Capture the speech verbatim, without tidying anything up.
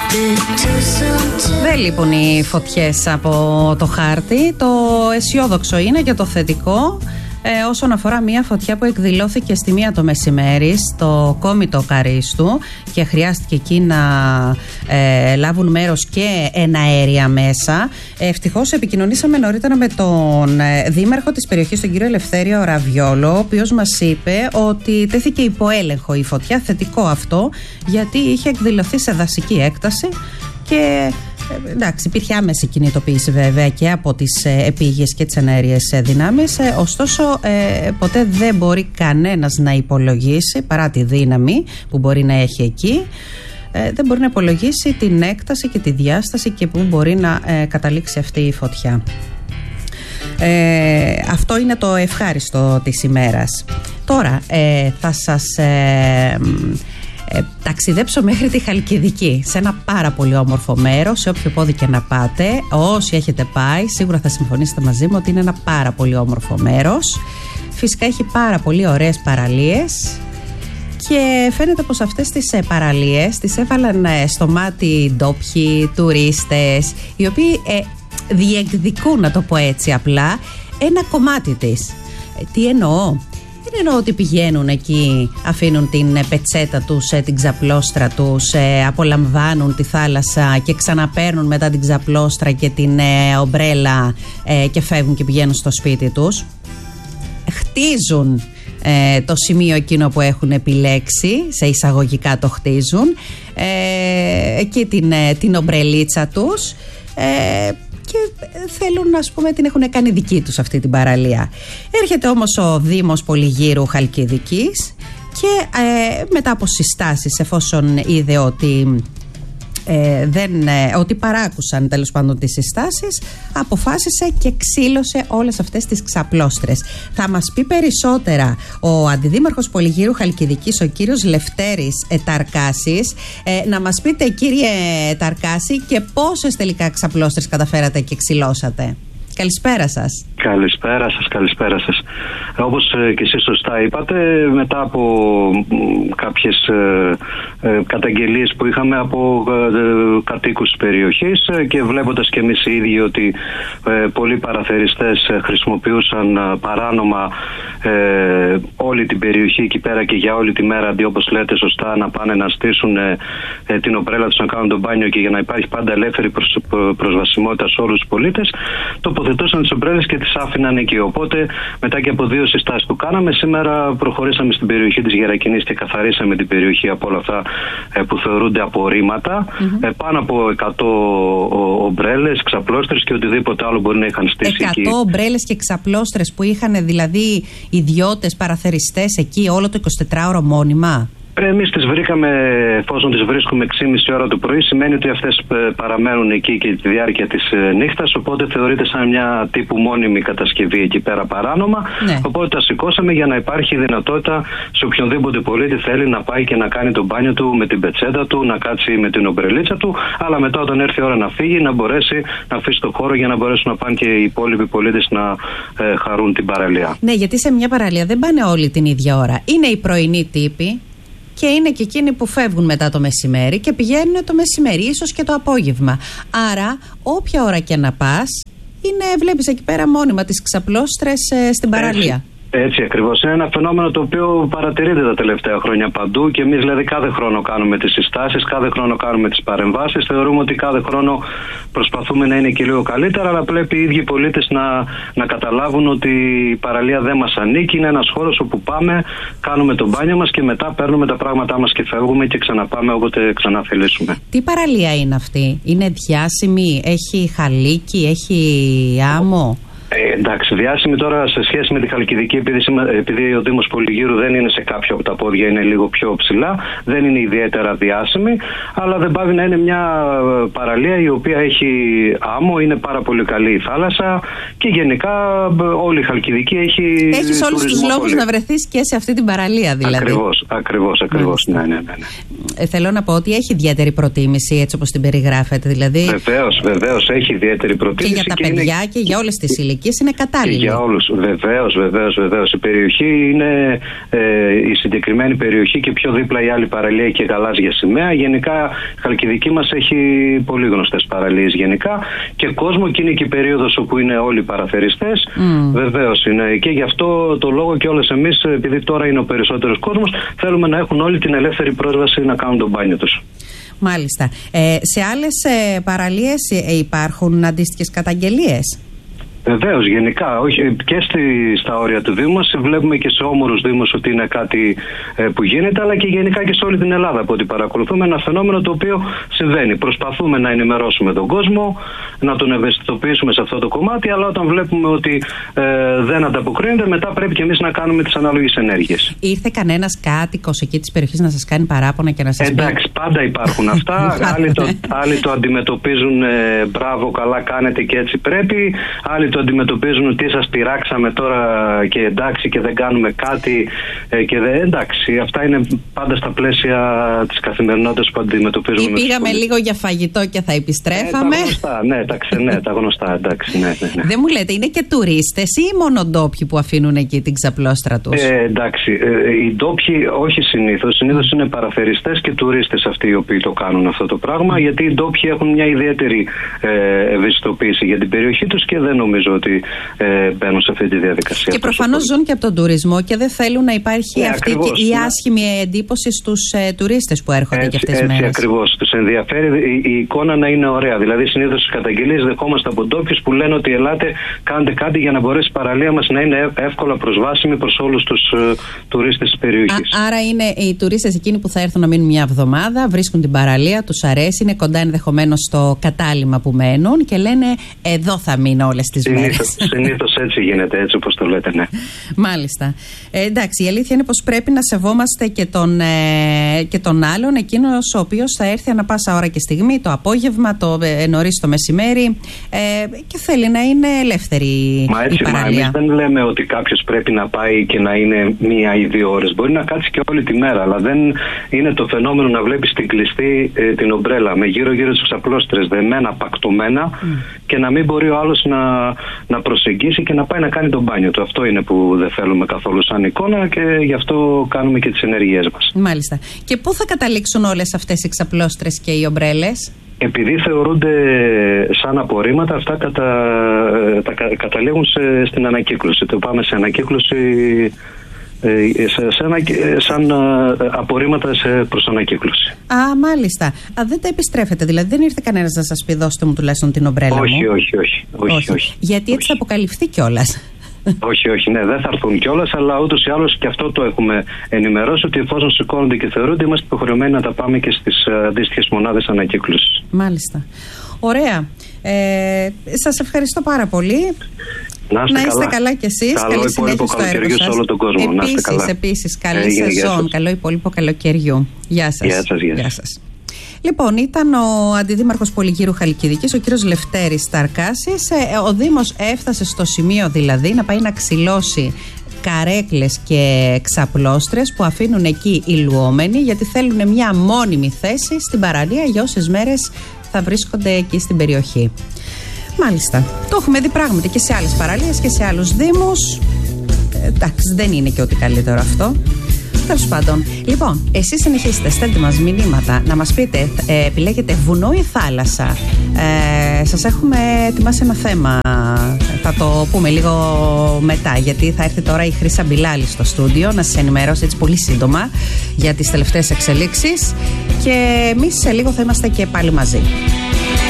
Δεν λείπουν οι φωτιές από το χάρτη. Το αισιόδοξο είναι και το θετικό ε, όσον αφορά μια φωτιά που εκδηλώθηκε στη μία το μεσημέρι στο κόμιτο Καρίστου και χρειάστηκε εκεί να ε, λάβουν μέρος και εναέρια μέσα. Ευτυχώς επικοινωνήσαμε νωρίτερα με τον ε, δήμαρχο της περιοχής, τον κύριο Ελευθέριο Ραβιόλο, ο οποίος μας είπε ότι τέθηκε υπό έλεγχο η φωτιά. Θετικό αυτό, γιατί είχε εκδηλωθεί σε δασική έκταση και εντάξει, υπήρχε άμεση κινητοποίηση βέβαια και από τις ε, επίγειες και τις εναέριες ε, δυνάμεις, ε, ωστόσο ε, ποτέ δεν μπορεί κανένας να υπολογίσει, παρά τη δύναμη που μπορεί να έχει εκεί, ε, δεν μπορεί να υπολογίσει την έκταση και τη διάσταση και που μπορεί να ε, καταλήξει αυτή η φωτιά. Ε, αυτό είναι το ευχάριστο της ημέρας. Τώρα ε, θα σας... Ε, Ε, ταξιδέψω μέχρι τη Χαλκιδική, σε ένα πάρα πολύ όμορφο μέρος, σε όποιο πόδι και να πάτε. Όσοι έχετε πάει σίγουρα θα συμφωνήσετε μαζί μου ότι είναι ένα πάρα πολύ όμορφο μέρος. Φυσικά έχει πάρα πολύ ωραίες παραλίες και φαίνεται πως αυτές τις ε, παραλίες τις έβαλαν ε, στο μάτι ντόπιοι, τουρίστες, οι οποίοι ε, διεκδικούν, να το πω έτσι απλά, ένα κομμάτι της. ε, Τι εννοώ? Δεν εννοώ ότι πηγαίνουν εκεί, αφήνουν την πετσέτα τους, την ξαπλώστρα τους, απολαμβάνουν τη θάλασσα και ξαναπαίρνουν μετά την ξαπλώστρα και την ομπρέλα και φεύγουν και πηγαίνουν στο σπίτι τους. Χτίζουν το σημείο εκείνο που έχουν επιλέξει, σε εισαγωγικά το χτίζουν, εκεί την, την ομπρελίτσα τους, και θέλουν, ας πούμε, την έχουν κάνει δική τους αυτή την παραλία. Έρχεται όμως ο Δήμος Πολυγύρου Χαλκιδικής και ε, μετά από συστάσεις, εφόσον είδε ότι, ε, δεν, ε, ότι παράκουσαν τέλος πάντων τις συστάσεις, αποφάσισε και ξύλωσε όλες αυτές τις ξαπλώστρες. Θα μας πει περισσότερα ο Αντιδήμαρχος Πολυγύρου Χαλκιδικής, ο κύριος Λευτέρης ε, Ταρκάσης. Ε, να μας πείτε, κύριε Ταρκάση, και πόσες τελικά ξαπλώστρες καταφέρατε και ξυλώσατε? Καλησπέρα σας. Καλησπέρα σας, καλησπέρα σας. Όπως ε, και εσείς σωστά είπατε, μετά από ε, κάποιες ε, ε, καταγγελίες που είχαμε από ε, κατοίκους της περιοχής ε, και βλέποντας και εμείς οι ίδιοι ότι ε, πολλοί παραθεριστές ε, χρησιμοποιούσαν ε, παράνομα ε, όλη την περιοχή εκεί πέρα και για όλη τη μέρα, αντί όπως λέτε σωστά να πάνε να στήσουν ε, ε, την ομπρέλα τους, να κάνουν τον μπάνιο και για να υπάρχει πάντα ελεύθερη προσ, προσβασιμότητα σε όλους τους πολίτες, τοποθετούσαν τις ομπρέλες και τις άφηναν εκεί. Οπότε, μετά και από δύο συστάσεις που κάναμε, σήμερα προχωρήσαμε στην περιοχή της Γερακινής και καθαρίσαμε την περιοχή από όλα αυτά ε, που θεωρούνται απορρίμματα. Mm-hmm. Ε, πάνω από εκατό ομπρέλες, ξαπλώστρες και οτιδήποτε άλλο μπορεί να είχαν στήσει εκεί. εκατό ομπρέλες και ξαπλώστρες που είχαν δηλαδή ιδιώτες παραθεριστές εκεί όλο το εικοσιτετράωρο μόνιμα. Εμείς τις βρήκαμε, εφόσον τις βρίσκουμε έξι και μισή ώρα το πρωί, σημαίνει ότι αυτές παραμένουν εκεί και τη διάρκεια της νύχτας, οπότε θεωρείται σαν μια τύπου μόνιμη κατασκευή εκεί πέρα παράνομα. Ναι. Οπότε τα σηκώσαμε για να υπάρχει δυνατότητα σε οποιονδήποτε πολίτη θέλει να πάει και να κάνει το μπάνιο του με την πετσέτα του, να κάτσει με την ομπρελίτσα του, αλλά μετά όταν έρθει η ώρα να φύγει να μπορέσει να αφήσει το χώρο για να μπορέσουν να πάνε και οι υπόλοιποι πολίτες να ε, χαρούν την παραλία. Ναι, γιατί σε μια παραλία δεν πάνε όλοι την ίδια ώρα. Είναι οι πρωινοί τύποι και είναι και εκείνοι που φεύγουν μετά το μεσημέρι και πηγαίνουν το μεσημέρι, ίσως και το απόγευμα. Άρα, όποια ώρα και να πας, είναι, βλέπεις εκεί πέρα μόνιμα τις ξαπλώστρες ε, στην παραλία. Έτσι. Έτσι ακριβώς. Είναι ένα φαινόμενο το οποίο παρατηρείται τα τελευταία χρόνια παντού και εμείς δηλαδή κάθε χρόνο κάνουμε τις συστάσεις, κάθε χρόνο κάνουμε τις παρεμβάσεις. Θεωρούμε ότι κάθε χρόνο προσπαθούμε να είναι και λίγο καλύτερα, αλλά πρέπει οι ίδιοι πολίτες να, να καταλάβουν ότι η παραλία δεν μας ανήκει. Είναι ένας χώρος όπου πάμε, κάνουμε το μπάνιο μας και μετά παίρνουμε τα πράγματά μας και φεύγουμε και ξαναπάμε όποτε ξανά θελήσουμε. Τι παραλία είναι αυτή? Είναι διάσημη, έχει χαλίκι, έχει άμμο? Ε, εντάξει, διάσημη τώρα σε σχέση με τη Χαλκιδική, επειδή, επειδή ο Δήμος Πολυγύρου δεν είναι σε κάποιο από τα πόδια, είναι λίγο πιο ψηλά, δεν είναι ιδιαίτερα διάσημη, αλλά δεν πάβει να είναι μια παραλία η οποία έχει άμμο, είναι πάρα πολύ καλή η θάλασσα και γενικά όλη η Χαλκιδική έχει. Έχεις όλους τους λόγους να βρεθείς και σε αυτή την παραλία, δηλαδή. Ακριβώς, ακριβώς, ακριβώς. Ναι, ναι, ναι, ναι. Ε, θέλω να πω ότι έχει ιδιαίτερη προτίμηση, έτσι όπως την περιγράφετε, δηλαδή. Βεβαίως, βεβαίως έχει ιδιαίτερη προτίμηση. Και για τα και παιδιά είναι... και για όλες τις ηλικίες είναι είναι κατάλληλη. Και για όλους. Βεβαίως, βεβαίως, βεβαίως. Η περιοχή είναι ε, η συγκεκριμένη περιοχή και πιο δίπλα η άλλη παραλία και γαλάζια σημαία. Γενικά η Χαλκιδική μας έχει πολύ γνωστές παραλίες γενικά και κόσμο, και είναι και η περίοδος όπου είναι όλοι οι παραθεριστές. Mm. Βεβαίως είναι. Και γι' αυτό το λόγο και όλες εμείς, επειδή τώρα είναι ο περισσότερος κόσμος, θέλουμε να έχουν όλοι την ελεύθερη πρόσβαση να κάνουν τον μπάνιο τους. Μάλιστα. Ε, σε άλλες ε, παραλίες ε, υπάρχουν αντίστοιχες καταγγελίες? Βεβαίως, γενικά, όχι, και στη, στα όρια του Δήμου μας βλέπουμε και σε όμορους Δήμους ότι είναι κάτι ε, που γίνεται, αλλά και γενικά και σε όλη την Ελλάδα από ό,τι παρακολουθούμε, ένα φαινόμενο το οποίο συμβαίνει. Προσπαθούμε να ενημερώσουμε τον κόσμο, να τον ευαισθητοποιήσουμε σε αυτό το κομμάτι, αλλά όταν βλέπουμε ότι ε, δεν ανταποκρίνεται, μετά πρέπει και εμείς να κάνουμε τις ανάλογες ενέργειες. Ήρθε κανένας κάτοικος εκεί της περιοχής να σας κάνει παράπονα και να σας πει? Εντάξει, πάντα υπάρχουν αυτά. άλλοι, το, άλλοι το αντιμετωπίζουν ε, μπράβο, καλά κάνετε και έτσι πρέπει. Άλλοι το αντιμετωπίζουν ότι σας πειράξαμε τώρα και εντάξει και δεν κάνουμε κάτι ε, και δεν, εντάξει, αυτά είναι πάντα στα πλαίσια της καθημερινότητας που αντιμετωπίζουμε. Ή πήγαμε λίγο για φαγητό και θα επιστρέφαμε. Ε, τα γνωστά, ναι, τα, ξε, ναι, τα γνωστά, εντάξει, ναι, ναι, ναι. Δεν μου λέτε, είναι και τουρίστες ή μόνο ντόπιοι που αφήνουν εκεί την ξαπλώστρα τους? Ε, εντάξει, ε, οι ντόπιοι όχι συνήθως, συνήθως είναι παραθεριστές και τουρίστες αυτοί οι οποίοι το κάνουν αυτό το πράγμα, mm. γιατί οι ντόπιοι έχουν μια ιδιαίτερη ε, ευαισθητοποίηση για την περιοχή τους και δεν νομίζω ότι ε, μπαίνουν σε αυτή τη διαδικασία. Και προφανώς ζουν και από τον τουρισμό και δεν θέλουν να υπάρχει ναι, αυτή ακριβώς, η ναι. άσχημη εντύπωση στους ε, τουρίστες που έρχονται έτσι, και αυτές τις έτσι μέρες. Έτσι ακριβώς. Τους ενδιαφέρει η, η εικόνα να είναι ωραία. Δηλαδή, συνήθως στις καταγγελίες δεχόμαστε από ντόπιους που λένε ότι ελάτε, κάντε κάτι για να μπορέσει η παραλία μας να είναι εύκολα προσβάσιμη προς όλους τους ε, τουρίστες της περιοχής. Α, άρα είναι οι τουρίστες εκείνοι που θα έρθουν να μείνουν μια εβδομάδα, βρίσκουν την παραλία, τους αρέσει, είναι κοντά ενδεχομένως στο κατάλημα που μένουν και λένε εδώ θα μείνω όλες τις μέρες. Συνήθως έτσι γίνεται, έτσι όπως το λέτε, ναι. Μάλιστα. Ε, εντάξει, η αλήθεια είναι πως πρέπει να σεβόμαστε και τον, ε, και τον άλλον, εκείνος ο οποίος θα έρθει ανά πάσα ώρα και στιγμή, το απόγευμα, το ε, νωρίς το μεσημέρι ε, και θέλει να είναι ελεύθερη μα έτσι, η παραλία. Μα εμείς δεν λέμε ότι κάποιος πρέπει να πάει και να είναι μία ή δύο ώρες. Μπορεί να κάτσει και όλη τη μέρα, αλλά δεν είναι το φαινόμενο να βλέπεις την κλειστή ε, την ομπρέλα με γύρω-γύρω τις ξαπλώστρες δεμένα, πακτωμένα mm. και να μην μπορεί ο άλλος να, να προσεγγίσει και να πάει να κάνει τον μπάνιο του. Αυτό είναι που δεν θέλουμε καθόλου σαν εικόνα και γι' αυτό κάνουμε και τις ενέργειές μας. Μάλιστα. Και πού θα καταλήξουν όλες αυτές οι ξαπλώστρες και οι ομπρέλες? Επειδή θεωρούνται σαν απορρίμματα, αυτά κατα, τα, καταλήγουν σε, στην ανακύκλωση. Το πάμε σε ανακύκλωση σε, σε ένα, σαν απορρίμματα σε προς ανακύκλωση. Α, μάλιστα. Α, δεν τα επιστρέφετε, δηλαδή δεν ήρθε κανένας να σας πει δώστε μου τουλάχιστον την ομπρέλα μου? Όχι, όχι, όχι, όχι, όχι, όχι. Γιατί έτσι όχι. θα αποκαλυφθεί κιόλας. Όχι, όχι, ναι, δεν θα έρθουν κιόλας, αλλά ούτως ή άλλως και αυτό το έχουμε ενημερώσει, ότι εφόσον σηκώνονται και θεωρούνται, είμαστε υποχρεωμένοι να τα πάμε και στις αντίστοιχες μονάδες ανακύκλωσης. Μάλιστα. Ωραία. Ε, σας ευχαριστώ πάρα πολύ. Να είστε, να είστε καλά. καλά κι εσείς. Καλό καλή συνέχεια στο έργο σας. Σε όλο τον κόσμο. Επίσης, να είστε καλά. επίσης, καλή Έγινε, σεζόν. Καλό υπόλοιπο καλοκαιριού. Γεια σας. Γεια σας, γεια σας. Γεια σας. Λοιπόν, ήταν ο Αντιδήμαρχος Πολυγύρου Χαλκιδικής, ο κύριος Λευτέρης Σταρκάσης. Ο Δήμος έφτασε στο σημείο δηλαδή να πάει να ξυλώσει καρέκλες και ξαπλώστρες που αφήνουν εκεί οι λουόμενοι, γιατί θέλουν μια μόνιμη θέση στην παραλία για όσες μέρες θα βρίσκονται εκεί στην περιοχή. Μάλιστα. Το έχουμε δει πράγματι και σε άλλες παραλίες και σε άλλους δήμους. Ε, εντάξει, δεν είναι και ό,τι καλύτερο αυτό. Τέλος πάντων. Λοιπόν, εσείς συνεχίστε, στέλνετε μας μηνύματα να μας πείτε, ε, επιλέγετε βουνό ή θάλασσα. Ε, σας έχουμε ετοιμάσει ένα θέμα. Θα το πούμε λίγο μετά, γιατί θα έρθει τώρα η Χρύσα Μπιλάλη στο στούντιο να σας ενημερώσει έτσι πολύ σύντομα για τις τελευταίες εξελίξεις. Και εμείς σε λίγο θα είμαστε και πάλι μαζί.